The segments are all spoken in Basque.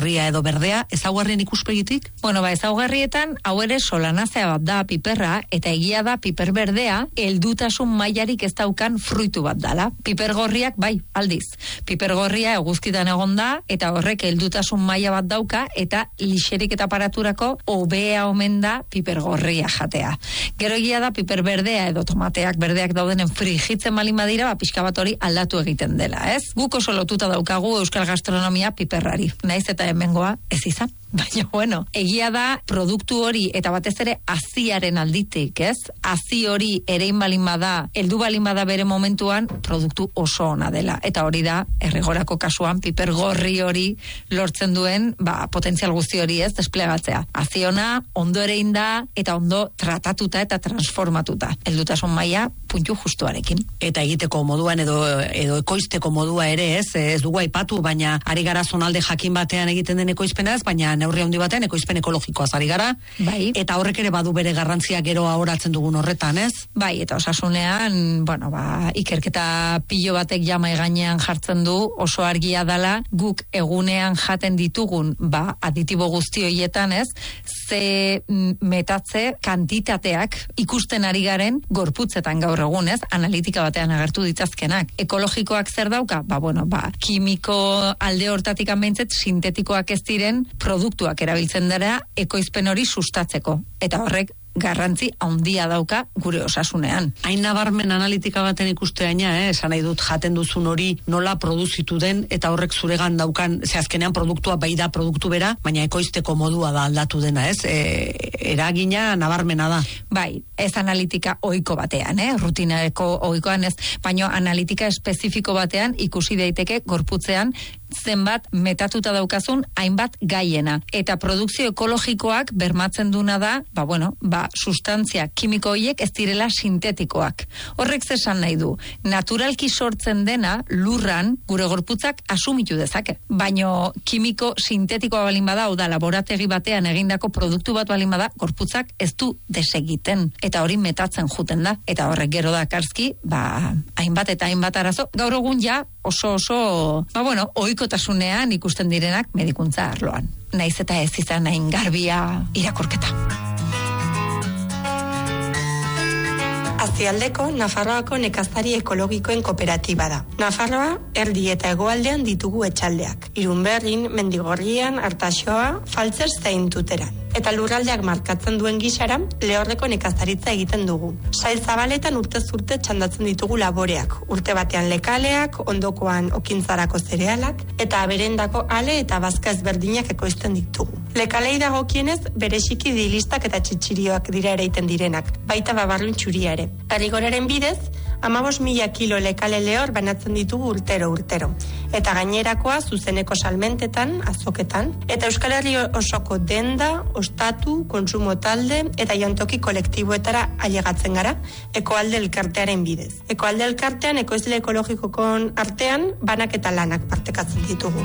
gorria edo berdea, ezaugarrien ikuspegitik? Bueno, ezaugarrietan, hau ere solanazea bat da piperra, eta egia da piper berdea, heldutasun mailarik ez daukan fruitu bat dala. Piper gorriak, bai, aldiz. Piper gorria eguzkitan egon da, eta horrek heldutasun maila bat dauka, eta lixerik eta aparaturako hobea omen da piper gorria jatea. Gero egia da piper berdea edo tomateak berdeak daudenen frijitzen balin badira, pixka bat hori aldatu egiten dela, ez? Guk oso lotuta daukagu euskal gastronomia piperrari. Naiz eta hemengoa ez izan. Baina, bueno, egia da produktu hori eta batez ere aziaren alditik, ez? Azi hori erein balin bada, heldu balin bada bere momentuan, produktu oso ona dela. Eta hori da, errigorako kasuan, piper gorri hori lortzen duen, potentzial guzti hori ez, desplegatzea. Azi ona, ondo erein da, eta ondo tratatuta eta transformatuta. Heldutasun maila puntu justuarekin. Eta egiteko moduan edo ekoizteko modua ere, ez dugu aipatu, baina ari gara zonalde jakin batean egiten den ekoizpenaz, baina neurri handi batean ekoizpen ekologikoaz ari gara. Bai. Eta horrek ere badu bere garrantzia gero ahoratzen dugun horretan, ez? Bai, eta osasunean, ikerketa pilo batek jamai gainean jartzen du, oso argia dala, guk egunean jaten ditugun, aditibo guzti horietan, ez? Ze metatze kantitateak ikusten ari garen gorputzetan gaur egun, ez? Analitika batean agertu ditzazkenak. Ekologikoak zer dauka? Kimiko alde hortatik behintzat sintetikoak ez diren produktuak erabiltzen dara ekoizpen hori sustatzeko. Eta horrek garrantzi handia dauka gure osasunean. Hain nabarmen analitika baten ikusteaina, esan nahi dut jaten duzun hori nola produzitu den eta horrek zuregan daukan, azkenean produktua bai da produktu bera, baina ekoizteko modua da aldatu dena, ez? Eragina nabarmena da. Bai, ez analitika ohiko batean, rutinareko ohikoan ez, baina analitika espezifiko batean ikusi daiteke gorputzean zenbat metatuta daukazun hainbat gaiena. Eta produkzio ekologikoak bermatzen duna da, sustantzia kimiko horiek ez direla sintetikoak. Horrek zesan nahi du, naturalki sortzen dena lurran gure gorputzak asumitu dezake. Baino kimiko sintetikoa balin bada, da laborategi batean egindako produktu bat balin bada, gorputzak ez du desegiten. Eta hori metatzen juten da. Eta horrek gero da karzki, hainbat eta hainbat arazo. Gaur egun ja oso ohikotasunean ikusten direnak medikuntza arloan. Naiz eta ez izan hain garbia irakurketa. Azialdeko Nafarroako nekazari ekologikoen kooperatiba da. Nafarroa erdi eta hegoaldean ditugu etxaldeak. Irunberrin, Mendigorrian, Artaxoa, Faltzer zein Tuteran. Eta lurraldeak markatzen duen gisara, lehorreko nekazaritza egiten dugu. Sail zabaletan urtez urte txandatzen ditugu laboreak. Urte batean lekaleak, ondokoan okintzarako zerealak, eta aberendako ale eta bazka ezberdinak ekoizten ditugu. Lekalei dagokienez, bereziki dilistak eta txitxirioak dira ereiten direnak, baita babarrun txuria ere. Garigoraren bidez, 15.000 kilo lekale lehor banatzen ditugu urtero. Eta gainerakoa zuzeneko salmentetan, azoketan, eta Euskal Herri osoko denda, ostatu, konsumo talde eta jantoki kolektiboetara ailegatzen gara, Ekoalde elkartearen bidez. Ekoalde elkartean ekoizle ekologikokon artean banak eta lanak partekatzen ditugu.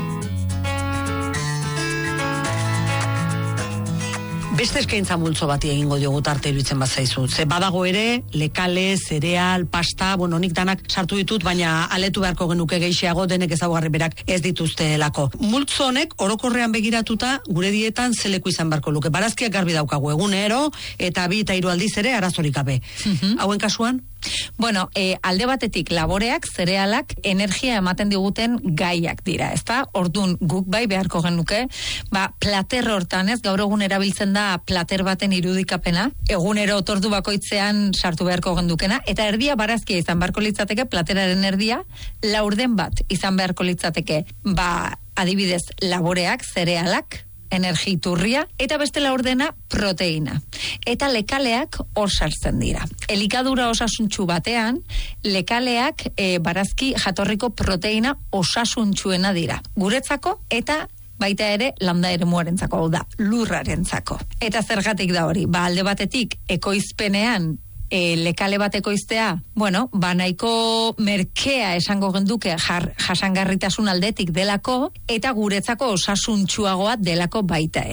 Beste eskaintza multzo bati egingo diogu tarte iruditzen bazaizu. Ze badago ere, lekale, zereal, pasta, nik danak sartu ditut, baina aletu beharko genuke gehiago denek ezaugarri berak ez dituzte lako. Multzo honek orokorrean begiratuta gure dietan zeleku izan beharko luke. Barazkiak garbi daukagu egunero eta 2 eta 3 aldiz ere arazorik gabe. Hauen kasuan? Bueno, alde batetik laboreak, zerealak, energia ematen diguten gaiak dira, ezta? Ordun guk bai beharko genuke, plater hortan, ez, gaur egun erabiltzen da plater baten irudikapena, egunero otordu bakoitzean sartu beharko gendukena, eta erdia barazkia izan beharko litzateke, plateraren erdia, laurden bat izan beharko litzateke, adibidez, laboreak, zerealak, energiturria, eta beste laurdena proteina. Eta lekaleak hor sartzen dira. Elikadura osasuntsu batean, lekaleak barazki jatorriko proteina osasuntsuena dira. Guretzako eta baita ere landa eremuarentzako, da, lurrarentzako. Eta zergatik da hori? Alde batetik ekoizpenean lekale bat ekoiztea, nahiko merkea esango genduke jasangarritasun aldetik delako, eta guretzako osasuntsuagoa delako baita ere.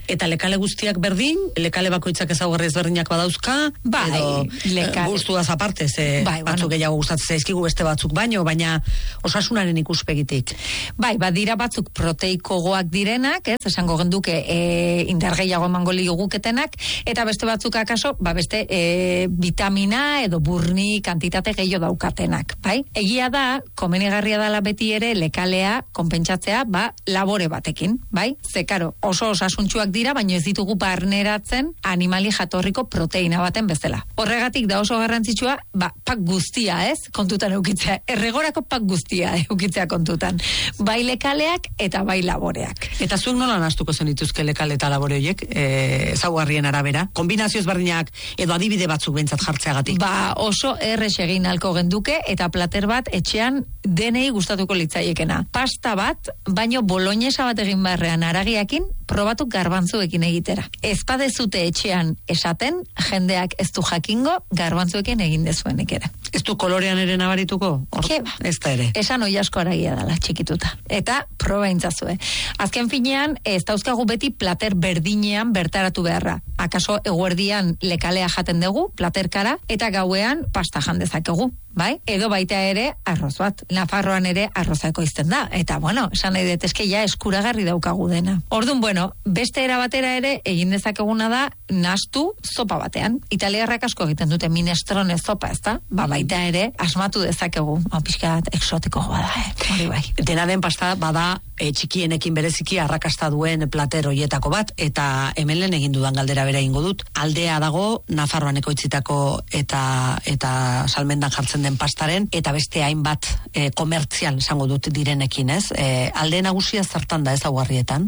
Eta lekale guztiak berdin, lekale bakoitzak ezaugarri ezberdinak badauzka, edo gustuaz aparte, batzuk gehiago gustatzen zaizkigu beste batzuk baina osasunaren ikuspegitik. Bai, badira batzuk proteikogoak direnak, esango genduke indar gehiago emango liguketenak, eta beste batzuk akaso, beste vitamina edo burni kantitate gehiago daukatenak, bai? Egia da, komenigarria dela beti ere lekalea konpentsatzea, labore batekin, bai? Ze, karo, oso osasuntsuak dira, baina ez ditugu barneratzen animali jatorriko proteina baten bezala. Horregatik da oso garrantzitsua, pak guztia, kontutan eukitzea, erregorako pak guztia eukitzea kontutan. Bai lekaleak eta bai laboreak. Eta zuek nola nahastuko zen dituzke lekale eta labore horiek, ezaugarrien arabera? Kombinazio ezberdinak edo adibide batzuk behintzat jartzeagatik? Oso errex egin halko genduke eta plater bat etxean denei gustatuko litzaiekena. Pasta bat, baino boloñesa bat egin barrean aragiakin, probatu garbantzuekin egitera. Ez padezute etxean esaten, jendeak ez du jakingo garbantzuekin egin dezuenik ere. Ez du kolorean ere nabarituko? Ez da ere. Esan oi asko aragia dela txikituta. Eta proba intzazue. Azken finean, ez dauzkagu beti plater berdinean bertaratu beharra. Akaso eguerdian lekalea jaten dugu, platerkara, eta gauean pasta jandezakegu. Bai? Edo baita ere arroz bat. Nafarroan ere arroza ekoizten da. Eta, esan nahi detezke ja eskuragarri daukagu dena. Orduan, beste era batera ere egin dezakeguna da nahastu zopa batean. Italiarrak asko egiten dute minestrone zopa, ezta? Baita ere asmatu dezakegu. Pixkat exotiko da, hori bai. Dena den pasta bada txikienekin bereziki arrakasta duen plater hoietako bat, eta hemen lehen egin dudan galdera bera ingo dut. Aldea dago Nafarroan ekoitzitako eta salmendan jartzen den pastaren, eta beste hainbat komertzial esango dut direnekin, ez? Alde nagusia zertan da ezaugarrietan?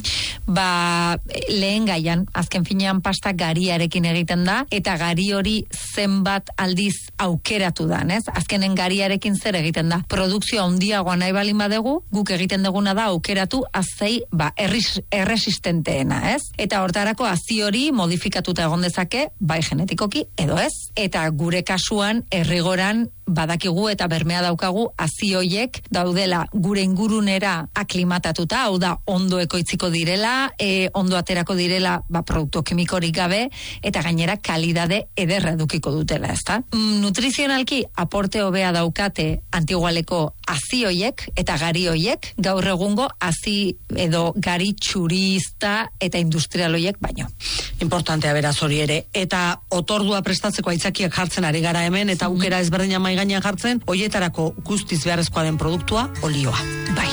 Lehen gaian, azken finean pasta gariarekin egiten da, eta gari hori zenbat aldiz aukeratu da, ez? Azkenen gariarekin zer egiten da? Produkzioa handiagoa nahi balin badegu, guk egiten duguna da aukeratu azei erresistenteena, ez? Eta hortarako hazi hori modifikatuta egon dezake, bai genetikoki edo ez, eta gure kasuan errigoran badakigu eta bermea daukagu hazi hoiek daudela gure ingurunera aklimatatuta, hau da ondo ekoitziko direla, ondo aterako direla produktu kimikorik gabe, eta gainera kalidade ederra edukiko dutela, ezta? Nutrizionalki aporte hobea daukate antigualeko hazi hoiek eta gari hoiek, gaur egungo hazi edo gari txurista eta industrial hoiek baino. Importantea beraz hori ere, eta otordua prestatzeko aitzakiak jartzen ari gara hemen, eta aukera ezberdina mai gainean jartzen, hoietarako guztiz beharrezkoa den produktua, olioa. Bai.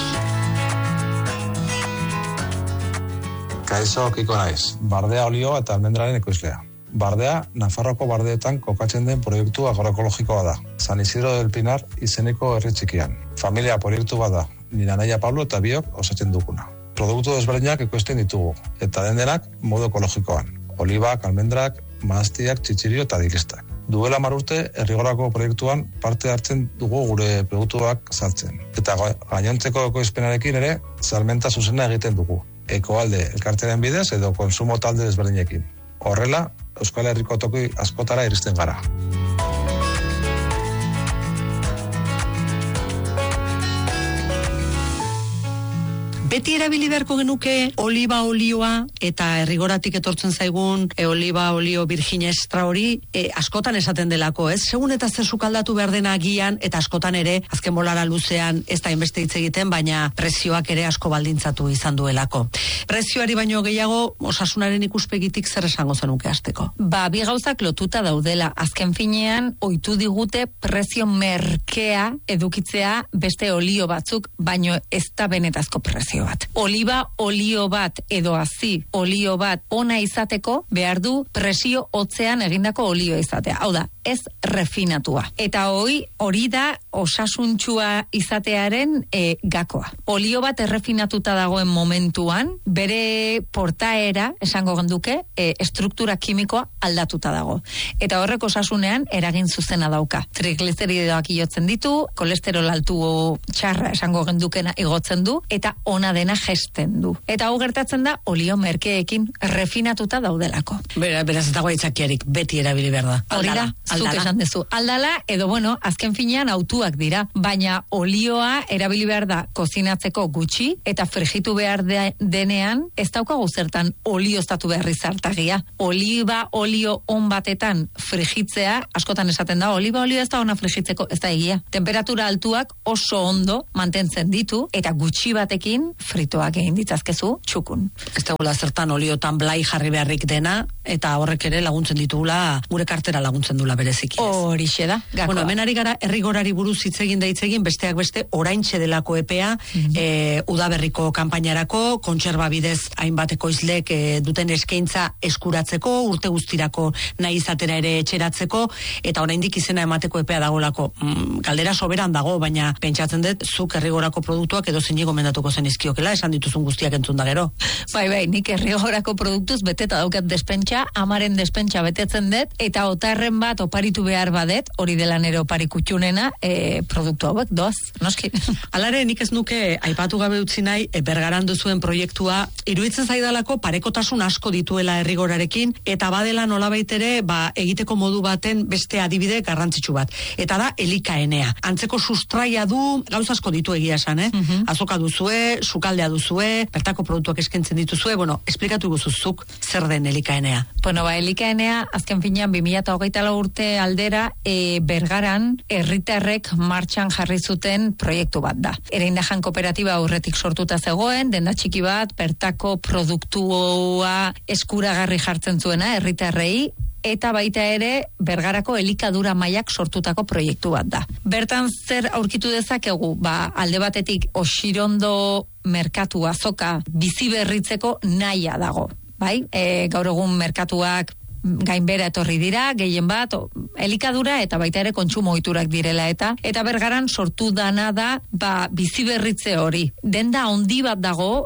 Kaixo, Kiko naiz. Bardea olioa eta almendraren ekoizlea. Bardea, Nafarroko bardeetan kokatzen den proiektu agroekologikoa da. San Isidro del Pinar izeneko herri txikian. Familia proiektu bat da. Nire anaia Pablo eta biok osatzen duguna. Produktu desberdinak ekoizten ditugu, eta denak modu ekologikoan. Olibak, almendrak, mahastiak, txitxirio eta dilistak. Duela 10 urte, Errigorako proiektuan parte hartzen dugu gure produktuak saltzen. Eta gainontzeko ekoizpenarekin ere, salmenta zuzena egiten dugu. Ekoalde elkartearen bidez edo konsumo talde desberdinekin. Horrela, Euskal Herriko toki askotara iristen gara. Beti erabili beharko genuke oliba olioa eta Errigoratik etortzen zaigun oliba olio virgin extra hori askotan esaten delako, ez? Segun eta zer sukaldatu behar dena agian, eta askotan ere, azken bolara luzean ez da inbeste hitz egiten, baina prezioak ere asko baldintzatu izan duelako. Prezioari baino gehiago, osasunaren ikuspegitik zer esango zenuke hasteko? Bi gauzak lotuta daudela. Azken finean, ohitu digute prezio merkea edukitzea beste olio batzuk, baino ez da benetazko prezio bat. Oliba olio bat edo hazi olio bat ona izateko behar du presio hotzean egindako olio izatea. Hau da, ez refinatua. Eta hori da osasuntsua izatearen gakoa. Olio bat errefinatuta dagoen momentuan, bere portaera, esango genduke, estruktura kimikoa aldatuta dago. Eta horrek osasunean eragin zuzena dauka. Trigliceridoak igotzen ditu, kolesterol altu txarra esango gendukena igotzen du, eta ona dena gesten du. Eta hau gertatzen da olio merkeekin refinatuta daudelako. Beraz ez dago aitzakiarik, beti erabili behar da. Hori da, zuk esan duzu. Aldala, edo bueno, azken finean autuak dira, baina olioa erabili behar da kozinatzeko gutxi, eta frigitu behar denean, ez daukagu zertan olioztatu behar izartagia. Oliba olio on batetan frigitzea, askotan esaten da, oliba olio ez da ona frigitzeko, ez da egia. Temperatura altuak oso ondo mantentzen ditu, eta gutxi batekin fritoak egin ditzazkezu txukun. Ez dagoela zertan oliotan blai jarri beharrik dena, eta horrek ere laguntzen ditugula, gure kartera laguntzen dula bereziki. Horixe da, gakoa. Bueno, hemen ari gara, errigorari buruz hitz egin da hitz egin, besteak beste, oraintxe delako epea, udaberriko kanpainarako, kontserba bidez hainbat ekoizlek duten eskaintza eskuratzeko, urte guztirako nahi izatera ere etxeratzeko, eta oraindik izena emateko epea dagolako. Galdera soberan dago, baina pentsatzen dut, zuk errigorako produktuak edo zein gomendatuko zen izkiokela, esan dituzun guztiak entzun da gero. Bai, nik errigorako produktuz beteta daukat despentsa, amaren despentsa betetzen dut, eta otarren bat oparitu behar badet, hori dela nere opari kutxunena, produktu hauek doaz, noski. Alare, nik ez nuke aipatu gabe utzi nahi, bergaran duzuen proiektua, iruditzen zaidalako parekotasun asko dituela errigorarekin, eta badela nolabait ere, egiteko modu baten beste adibide garrantzitsu bat. Eta da, elikaenea. Antzeko sustraia du, gauza asko ditu egia esan, Azoka duzue, sukaldea duzue, bertako produktuak eskaintzen dituzue, bueno, esplikatu guzuzuk zer den elikaenea. Bueno, elikaenea, azken finean, 2024 urte aldera, Bergaran, herritarrek martxan jarri zuten proiektu bat da. Ereindajan kooperatiba aurretik sortuta zegoen, denda txiki bat, bertako produktua eskuragarri jartzen zuena, herritarrei, eta baita ere Bergarako elikadura mailak sortutako proiektu bat da. Bertan zer aurkitu dezakegu? Alde batetik Oxirondo merkatu azoka bizi berritzeko nahia dago. Bai? Gaur egun merkatuak gainbera etorri dira, gehien bat, elikadura eta baita ere kontsumo ohiturak direla eta Bergaran sortu dana da, bizi berritze hori. Denda handi bat dago,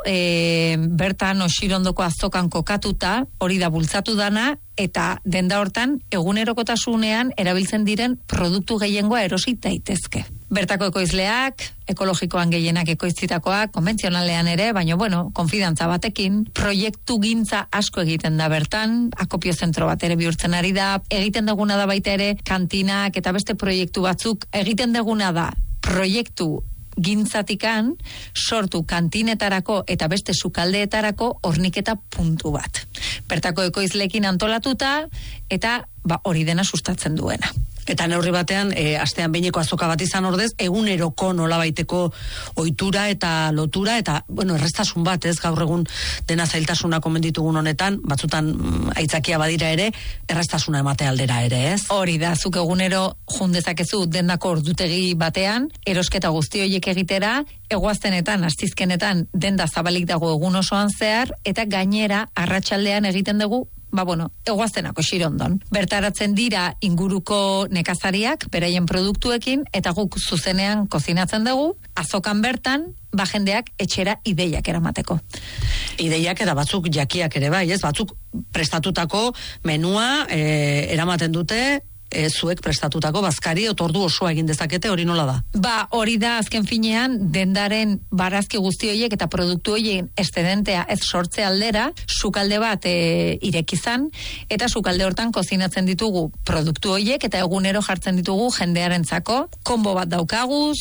bertan Oxirondoko azokan kokatuta, hori da bultzatu dana, eta denda hortan egunerokotasunean erabiltzen diren produktu gehiengoa erosi daitezke. Bertako ekoizleak, ekologikoan gehienak ekoiztitakoak, konbentzionalean ere, baina konfidantza batekin, proiektu gintza asko egiten da bertan, akopio zentro bat ere bihurtzen ari da, egiten duguna da baita ere kantinak eta beste proiektu batzuk, egiten duguna da proiektu gintzatikan sortu kantinetarako eta beste sukaldeetarako horniketa puntu bat. Bertako ekoizlekin antolatuta eta hori dena sustatzen duena. Eta neurri batean, astean behineko azoka bat izan ordez, eguneroko nolabaiteko ohitura eta lotura, eta, errestasun bat, gaur egun dena zailtasuna komenditugun honetan, batzutan aitzakia badira ere, errestasuna emate aldera ere, ez? Hori da, zuk egunero jundezakezu dendako ordutegi batean, erosketa guzti horiek egitera, egoaztenetan, astizkenetan, denda zabalik dago egun osoan zehar, eta gainera, arratsaldean egiten dugu, egoaztenako Xirondon. Bertaratzen dira inguruko nekazariak, beraien produktuekin, eta guk zuzenean kozinatzen dugu, azokan bertan, jendeak etxera ideiak eramateko. Ideiak eta batzuk jakiak ere bai, ez? Batzuk prestatutako menua eramaten dute, zuek prestatutako bazkari otordu osoa egin dezakete, hori nola da? Hori da azken finean dendaren barazki guzti horiek eta produktu horien excedentea ez sortze aldera, sukalde bat irekizan, eta sukalde hortan kozinatzen ditugu produktu horiek eta egunero jartzen ditugu jendearentzako. Konbo bat daukagu,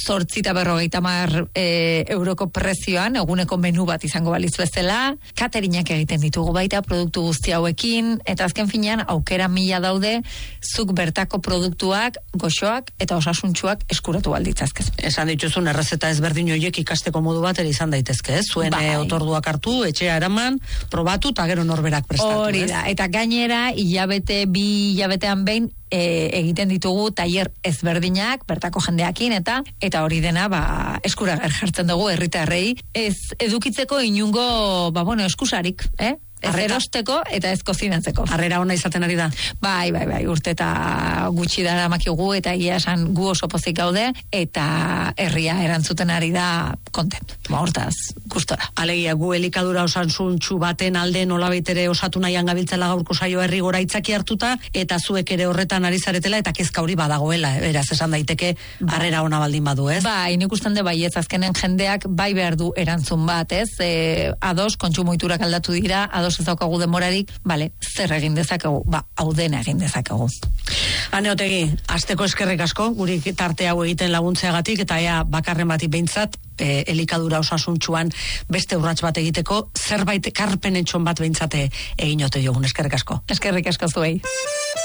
850 euroko prezioan, eguneko menu bat izango baliz bezala, katerinak egiten ditugu baita produktu guzti hauekin, eta azken finean aukera 1000 daude, zuk bertako produktuak, goxoak eta osasuntsuak eskuratu alditzazkez. Esan dituzun errezeta ezberdin horiek ikasteko modu bat ere izan daitezke, ez? Zuen otorduak hartu, etxea eraman, probatu eta gero norberak prestatu, ez? Hori da, eta gainera, bi hilabetean behin egiten ditugu tailer ezberdinak, bertako jendeakin, eta hori dena, eskuragar jartzen dugu herritarrei, ez edukitzeko inungo, eskusarik, ez erosteko eta ez kozinatzeko. Harrera ona izaten ari da? Bai, urte eta gutxi dara makigu, eta egia esan gu oso pozik gaude, eta herria erantzuten ari da kontent. Hortaz, gustora. Alegia, gu elikadura osasuntsu baten alde nolabait ere osatu nahian gabiltzela gaurko saioa herri gora itzaki hartuta, eta zuek ere horretan ari zaretela, eta kezka hori badagoela, beraz, esan daiteke, harrera ona baldin badu, ez? Nik usten de baietz, azkenen jendeak bai behar du erantzun bat, ez? Ados, kontsumoiturak aldatu dira, ados ez daukagu demorarik, bale, zer egin dezakegu? Hau dena egin dezakegu. Ane Otegi, asteko eskerrik asko, guri tarte hau egiten laguntzeagatik, eta ea bakarren bati behintzat, elikadura osasuntsuan beste urrats bat egiteko, zerbait karpenetxon bat behintzate egin ote jogun, eskerrik asko. Eskerrik asko zuei.